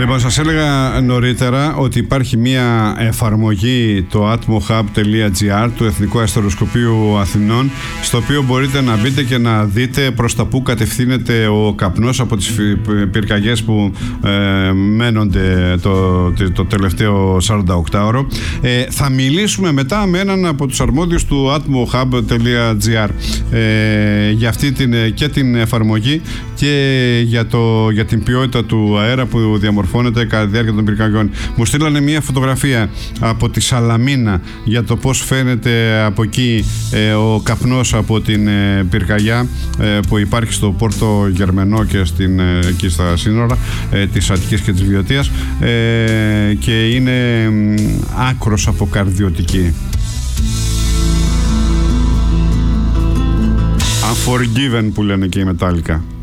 Λοιπόν, σας έλεγα νωρίτερα ότι υπάρχει μια εφαρμογή, το atmohub.gr του Εθνικού Αστεροσκοπείου Αθηνών, στο οποίο μπορείτε να μπείτε και να δείτε προς τα που κατευθύνεται ο καπνός από τις πυρκαγιές που μένονται το τελευταίο 48ωρο. Θα μιλήσουμε μετά με έναν από τους αρμόδιους του atmohub.gr για αυτή την εφαρμογή και για την ποιότητα του αέρα που διαμορφώνεται κατά τη διάρκεια των πυρκαγιών. Μου στείλανε μια φωτογραφία από τη Σαλαμίνα για το πώς φαίνεται από εκεί ο καπνός από την πυρκαγιά που υπάρχει στο Πόρτο Γερμενό και εκεί στα σύνορα της Αττικής και της Βιωτίας, και είναι άκρος αποκαρδιωτική. Unforgiven που λένε και οι Metallica.